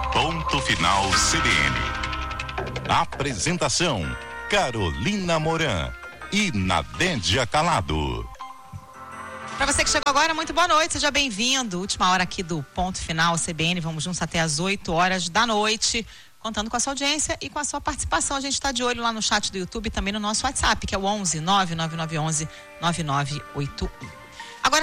Ponto Final CBN. Apresentação: Carolina Moran e Nadédia Calado. Para você que chegou agora, muito boa noite, seja bem-vindo. Última hora aqui do Ponto Final CBN, vamos juntos até às 8 horas da noite, contando com a sua audiência e com a sua participação. A gente está de olho lá no chat do YouTube e também no nosso WhatsApp, que é o 11 99911 9981. Agora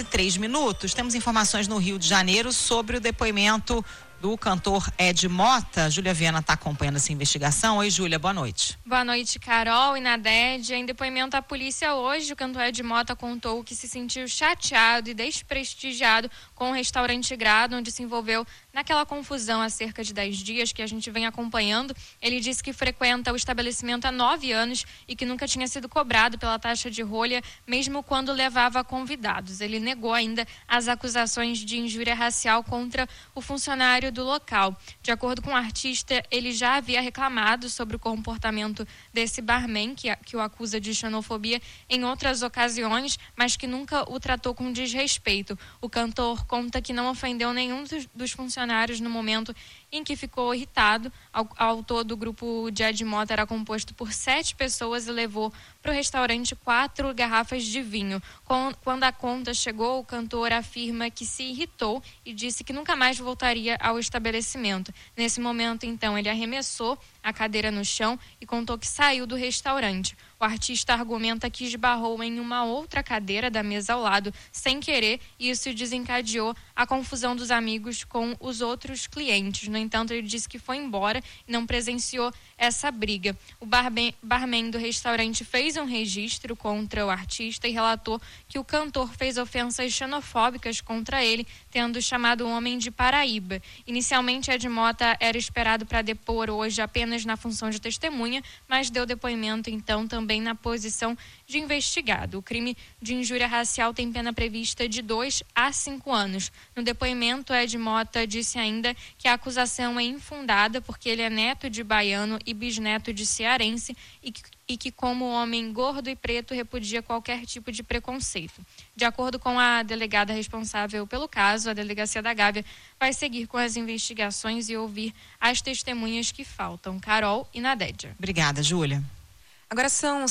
7h03, temos informações no Rio de Janeiro sobre o depoimento do cantor Ed Mota. Júlia Viana está acompanhando essa investigação. Oi, Júlia, boa noite. Boa noite, Carol e Nadédia. Em depoimento à polícia hoje, o cantor Ed Mota contou que se sentiu chateado e desprestigiado com o restaurante Grado, onde se envolveu naquela confusão há cerca de 10 dias que a gente vem acompanhando. Ele disse que frequenta o estabelecimento há 9 anos e que nunca tinha sido cobrado pela taxa de rolha, mesmo quando levava convidados. Ele negou ainda as acusações de injúria racial contra o funcionário do local. De acordo com o artista, ele já havia reclamado sobre o comportamento desse barman, que o acusa de xenofobia em outras ocasiões, mas que nunca o tratou com desrespeito. O cantor conta que não ofendeu nenhum dos funcionários no momento em que ficou irritado. Ao todo, o grupo de Ed Mota era composto por 7 pessoas e levou para o restaurante 4 garrafas de vinho. Quando a conta chegou, o cantor afirma que se irritou e disse que nunca mais voltaria ao estabelecimento. Nesse momento, então, ele arremessou a cadeira no chão e contou que saiu do restaurante. O artista argumenta que esbarrou em uma outra cadeira da mesa ao lado sem querer e isso desencadeou a confusão dos amigos com os outros clientes. No entanto, ele disse que foi embora e não presenciou essa briga. O barman do restaurante fez um registro contra o artista e relatou que o cantor fez ofensas xenofóbicas contra ele, tendo chamado o homem de Paraíba. Inicialmente, Ed Mota era esperado para depor hoje apenas na função de testemunha, mas deu depoimento então também na posição de investigado. O crime de injúria racial tem pena prevista de 2 a 5 anos. No depoimento, Ed Mota disse ainda que a acusação é infundada porque ele é neto de baiano e bisneto de cearense e que como homem gordo e preto repudia qualquer tipo de preconceito. De acordo com a delegada responsável pelo caso, a Delegacia da Gávea vai seguir com as investigações e ouvir as testemunhas que faltam. Carol e Nadédia. Obrigada, Júlia. Agora são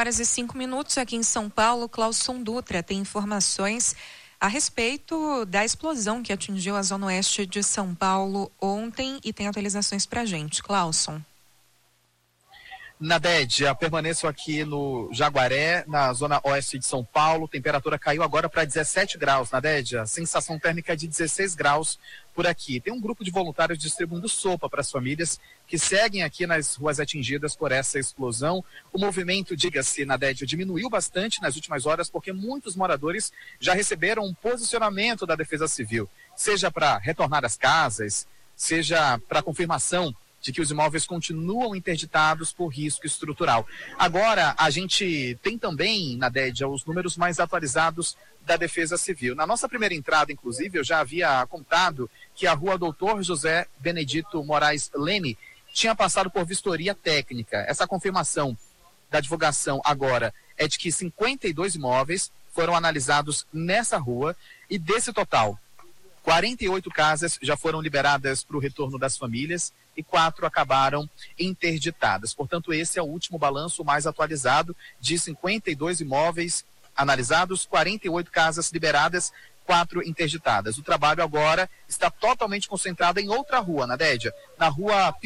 7h05 aqui em São Paulo. Clauson Dutra tem informações a respeito da explosão que atingiu a zona oeste de São Paulo ontem e tem atualizações pra gente. Clauson. Nadédia, permaneço aqui no Jaguaré, na zona oeste de São Paulo. Temperatura caiu agora para 17 graus, Nadédia. Sensação térmica de 16 graus por aqui. Tem um grupo de voluntários distribuindo sopa para as famílias que seguem aqui nas ruas atingidas por essa explosão. O movimento, diga-se, Nadédia, diminuiu bastante nas últimas horas porque muitos moradores já receberam um posicionamento da Defesa Civil, seja para retornar às casas, seja para confirmação de que os imóveis continuam interditados por risco estrutural. Agora, a gente tem também, Nadédia, os números mais atualizados da Defesa Civil. Na nossa primeira entrada, inclusive, eu já havia contado que a rua Doutor José Benedito Moraes Leme tinha passado por vistoria técnica. Essa confirmação da divulgação agora é de que 52 imóveis foram analisados nessa rua e desse total, 48 casas já foram liberadas para o retorno das famílias e 4 acabaram interditadas. Portanto, esse é o último balanço mais atualizado de 52 imóveis analisados, 48 casas liberadas, 4 interditadas. O trabalho agora está totalmente concentrado em outra rua, Nadédia, na rua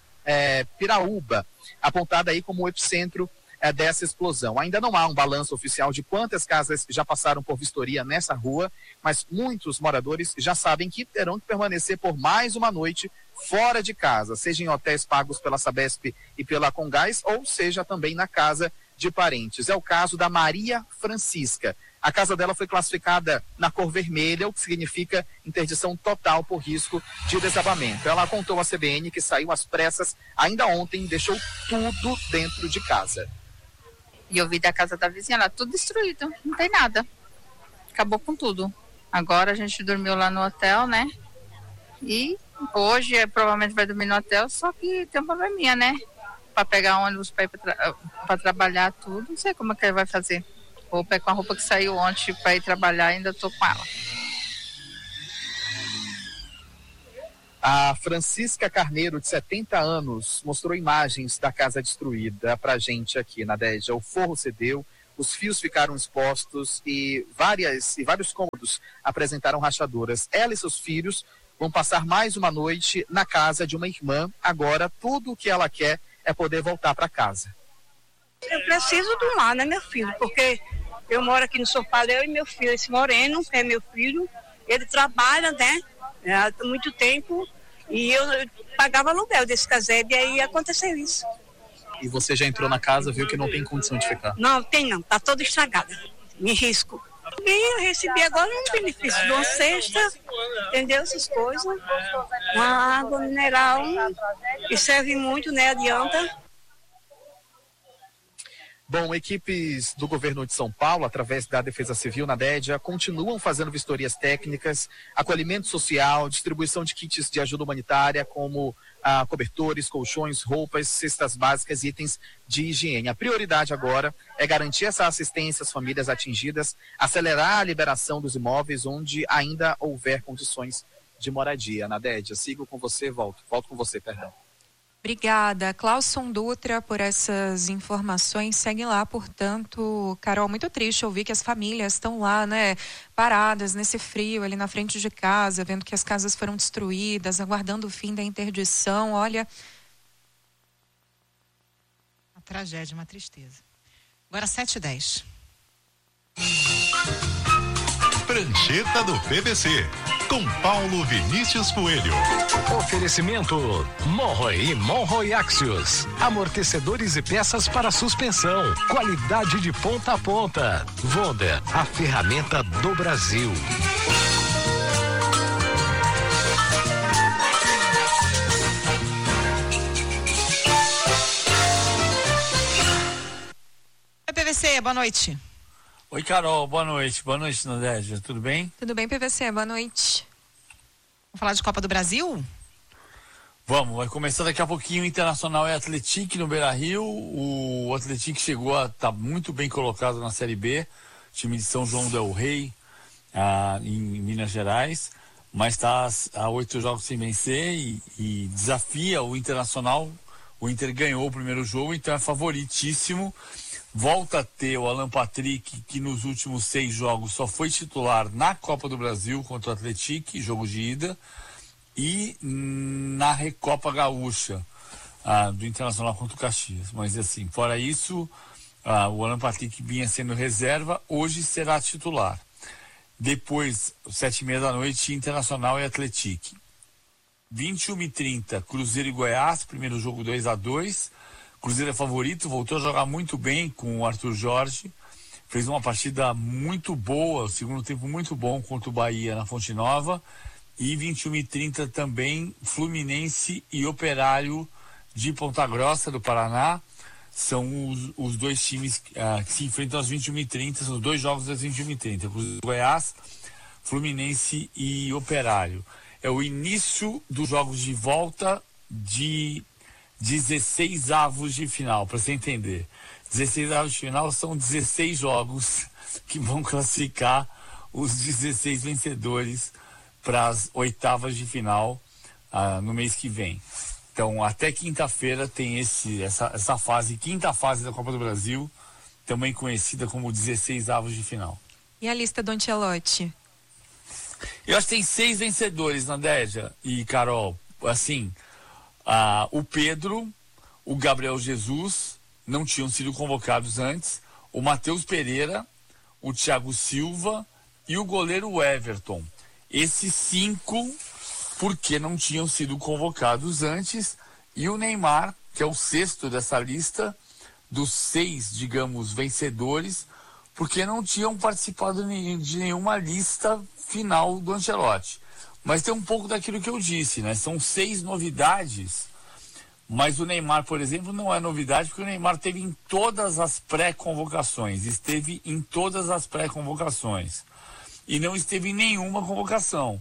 Piraúba, apontada aí como o epicentro dessa explosão. Ainda não há um balanço oficial de quantas casas já passaram por vistoria nessa rua, mas muitos moradores já sabem que terão que permanecer por mais uma noite fora de casa, seja em hotéis pagos pela Sabesp e pela Congás, ou seja também na casa de parentes. É o caso da Maria Francisca. A casa dela foi classificada na cor vermelha, o que significa interdição total por risco de desabamento. Ela contou à CBN que saiu às pressas ainda ontem e deixou tudo dentro de casa. E eu vi da casa da vizinha, lá tudo destruído, não tem nada. Acabou com tudo. Agora a gente dormiu lá no hotel, né? E hoje provavelmente vai dormir no hotel, só que tem um probleminha, né? Para pegar ônibus para ir para trabalhar tudo, não sei como é que ele vai fazer. Roupa é com a roupa que saiu ontem para ir trabalhar, ainda tô com ela. A Francisca Carneiro, de 70 anos, mostrou imagens da casa destruída pra gente aqui na Dédia. O forro cedeu, os fios ficaram expostos e vários cômodos apresentaram rachaduras. Ela e seus filhos vão passar mais uma noite na casa de uma irmã. Agora, tudo o que ela quer é poder voltar para casa. Eu preciso do lar, né, meu filho? Porque eu moro aqui no São Paulo, eu e meu filho, esse Moreno, que é meu filho, ele trabalha, né, há muito tempo, e eu pagava aluguel desse casebre, e aí aconteceu isso. E você já entrou na casa, viu que não tem condição de ficar? Não, tem não, tá toda estragada, me risco. E eu recebi agora um benefício de uma cesta, entendeu, essas coisas, uma água mineral, que serve muito, né, adianta. Bom, equipes do governo de São Paulo, através da Defesa Civil na Dédia, continuam fazendo vistorias técnicas, acolhimento social, distribuição de kits de ajuda humanitária, como cobertores, colchões, roupas, cestas básicas e itens de higiene. A prioridade agora é garantir essa assistência às famílias atingidas, acelerar a liberação dos imóveis onde ainda houver condições de moradia. Na Dédia, sigo com você, volto com você, perdão. Obrigada, Clauson Dutra, por essas informações. Segue lá, portanto, Carol, muito triste ouvir que as famílias estão lá, né, paradas nesse frio ali na frente de casa, vendo que as casas foram destruídas, aguardando o fim da interdição. Olha, uma tragédia, uma tristeza. Agora 7h10. Prancheta do PVC, com Paulo Vinícius Coelho. Oferecimento Monroe e Monroe Axios. Amortecedores e peças para suspensão. Qualidade de ponta a ponta. Wonder, a ferramenta do Brasil. Oi, PVC, boa noite. Oi, Carol, boa noite. Boa noite, Nadégia. Tudo bem? Tudo bem, PVC? Boa noite. Vamos falar de Copa do Brasil? Vamos, vai começar daqui a pouquinho. O Internacional é Atlético no Beira-Rio. O Atlético chegou a estar muito bem colocado na Série B. Time de São João del Rei, em Minas Gerais. Mas está a 8 jogos sem vencer e desafia o Internacional. O Inter ganhou o primeiro jogo, então é favoritíssimo. Volta a ter o Alan Patrick, que nos últimos 6 jogos só foi titular na Copa do Brasil contra o Atlético, jogo de ida, e na Recopa Gaúcha do Internacional contra o Caxias. Mas assim, fora isso, o Alan Patrick vinha sendo reserva, hoje será titular. Depois, 7h30 da noite, Internacional e Atlético. 21h30, Cruzeiro e Goiás, primeiro jogo 2-2. Cruzeiro é favorito, voltou a jogar muito bem com o Arthur Jorge, fez uma partida muito boa, segundo tempo muito bom contra o Bahia na Fonte Nova. E 21h30 também, Fluminense e Operário de Ponta Grossa, do Paraná. São os dois times que se enfrentam às 21h30, são os dois jogos às 21h30. Cruzeiro e Goiás, Fluminense e Operário. É o início dos jogos de volta de 16 avos de final, para você entender. 16 avos de final são 16 jogos que vão classificar os 16 vencedores para as oitavas de final no mês que vem. Então, até quinta-feira tem essa fase, quinta fase da Copa do Brasil, também conhecida como 16 avos de final. E a lista do Ancelotti? Eu acho que tem 6 vencedores, Nadégia e Carol. Assim, o Pedro, o Gabriel Jesus não tinham sido convocados antes, o Matheus Pereira, o Thiago Silva e o goleiro Everton. Esses 5 porque não tinham sido convocados antes, e o Neymar, que é o 6º dessa lista, dos 6, digamos, vencedores, porque não tinham participado de nenhuma lista final do Ancelotti. Mas tem um pouco daquilo que eu disse, né? São 6 novidades, mas o Neymar, por exemplo, não é novidade, porque o Neymar esteve em todas as pré-convocações, e não esteve em nenhuma convocação.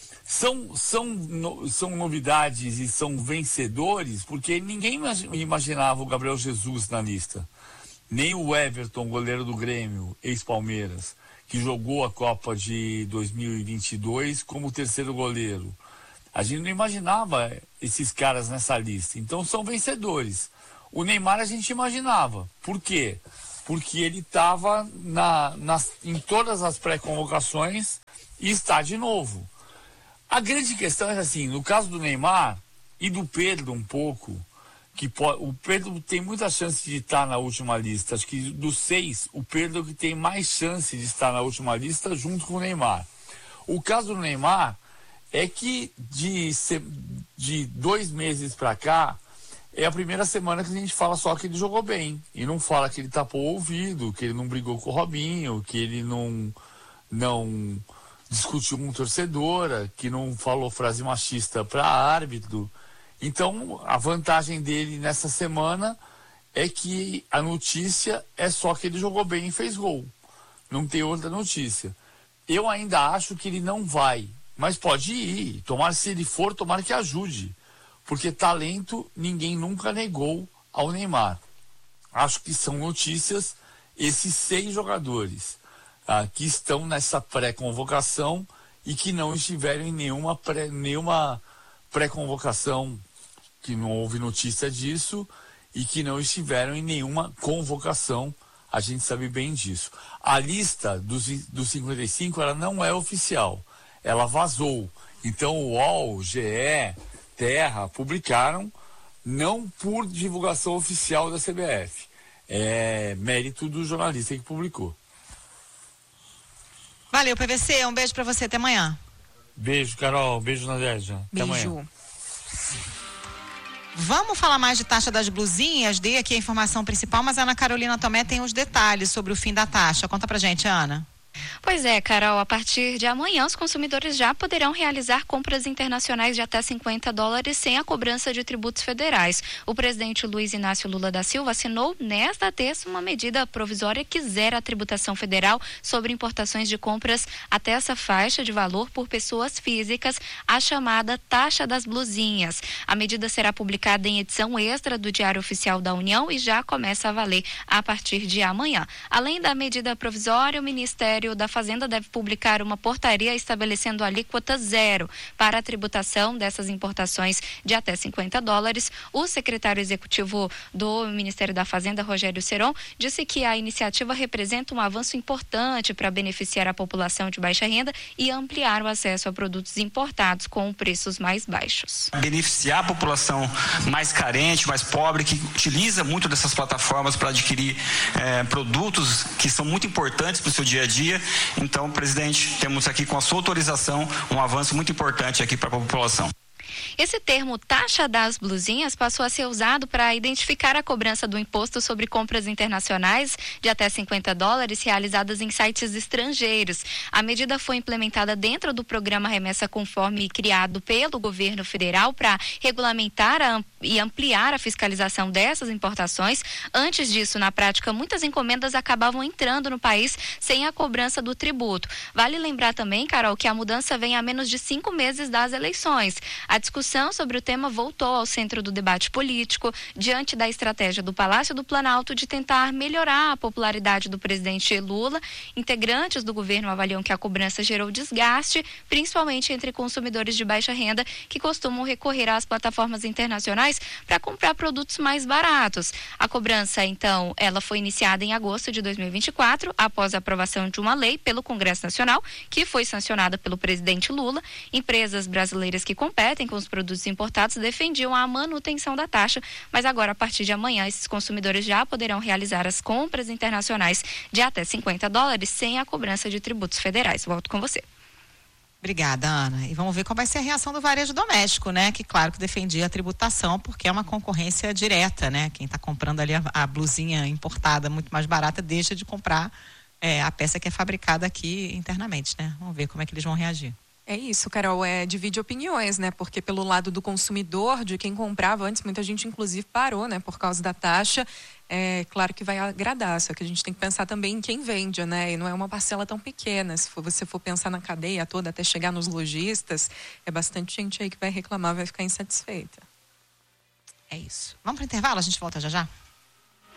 São novidades e são vencedores, porque ninguém imaginava o Gabriel Jesus na lista, nem o Everton, goleiro do Grêmio, ex-Palmeiras, que jogou a Copa de 2022 como terceiro goleiro. A gente não imaginava esses caras nessa lista. Então são vencedores. O Neymar a gente imaginava. Por quê? Porque ele estava em todas as pré-convocações e está de novo. A grande questão é assim, no caso do Neymar e do Pedro um pouco, o Pedro tem muita chance de estar na última lista. Acho que dos 6, o Pedro que tem mais chance de estar na última lista junto com o Neymar. O caso do Neymar é que de 2 meses para cá, é a primeira semana que a gente fala só que ele jogou bem. E não fala que ele tapou o ouvido, que ele não brigou com o Robinho, que ele não discutiu com torcedora, que não falou frase machista para árbitro. Então, a vantagem dele nessa semana é que a notícia é só que ele jogou bem e fez gol. Não tem outra notícia. Eu ainda acho que ele não vai, mas pode ir. Se ele for, tomara que ajude. Porque talento ninguém nunca negou ao Neymar. Acho que são notícias esses 6 jogadores que estão nessa pré-convocação e que não estiveram em nenhuma pré-convocação, que não houve notícia disso, e que não estiveram em nenhuma convocação. A gente sabe bem disso. A lista dos 55 ela não é oficial, ela vazou. Então o UOL, GE, Terra publicaram, não por divulgação oficial da CBF. É mérito do jornalista que publicou. Valeu, PVC. Um beijo pra você. Até amanhã. Beijo, Carol. Beijo, Nadégia. Até amanhã. Vamos falar mais de taxa das blusinhas? Dei aqui a informação principal, mas a Ana Carolina Tomé tem os detalhes sobre o fim da taxa. Conta pra gente, Ana. Pois é, Carol, a partir de amanhã os consumidores já poderão realizar compras internacionais de até $50 sem a cobrança de tributos federais. O presidente Luiz Inácio Lula da Silva assinou nesta terça uma medida provisória que zera a tributação federal sobre importações de compras até essa faixa de valor por pessoas físicas, a chamada taxa das blusinhas. A medida será publicada em edição extra do Diário Oficial da União e já começa a valer a partir de amanhã. Além da medida provisória, o Ministério da Fazenda deve publicar uma portaria estabelecendo alíquota zero para a tributação dessas importações de até $50. O secretário executivo do Ministério da Fazenda, Rogério Seron, disse que a iniciativa representa um avanço importante para beneficiar a população de baixa renda e ampliar o acesso a produtos importados com preços mais baixos. Beneficiar a população mais carente, mais pobre, que utiliza muito dessas plataformas para adquirir produtos que são muito importantes para o seu dia a dia. Então, presidente, temos aqui com a sua autorização um avanço muito importante aqui para a população. Esse termo taxa das blusinhas passou a ser usado para identificar a cobrança do imposto sobre compras internacionais de até $50 realizadas em sites estrangeiros. A medida foi implementada dentro do programa Remessa Conforme criado pelo governo federal para regulamentar e ampliar a fiscalização dessas importações. Antes disso, na prática, muitas encomendas acabavam entrando no país sem a cobrança do tributo. Vale lembrar também, Carol, que a mudança vem a menos de 5 meses das eleições. A discussão sobre o tema voltou ao centro do debate político diante da estratégia do Palácio do Planalto de tentar melhorar a popularidade do presidente Lula. Integrantes do governo avaliam que a cobrança gerou desgaste, principalmente entre consumidores de baixa renda que costumam recorrer às plataformas internacionais para comprar produtos mais baratos. A cobrança, então, ela foi iniciada em agosto de 2024, após a aprovação de uma lei pelo Congresso Nacional, que foi sancionada pelo presidente Lula. Empresas brasileiras que competem com os produtos importados defendiam a manutenção da taxa, mas agora, a partir de amanhã, esses consumidores já poderão realizar as compras internacionais de até $50 sem a cobrança de tributos federais. Volto com você. Obrigada, Ana. E vamos ver qual vai ser a reação do varejo doméstico, né? Que claro que defendia a tributação, porque é uma concorrência direta, né? Quem está comprando ali a blusinha importada muito mais barata deixa de comprar a peça que é fabricada aqui internamente, né? Vamos ver como é que eles vão reagir. É isso, Carol, divide opiniões, né? Porque pelo lado do consumidor, de quem comprava antes, muita gente inclusive parou, né? Por causa da taxa. É claro que vai agradar, só que a gente tem que pensar também em quem vende, né? E não é uma parcela tão pequena. Se você for pensar na cadeia toda até chegar nos lojistas, é bastante gente aí que vai reclamar, vai ficar insatisfeita. É isso. Vamos para o intervalo, a gente volta já já?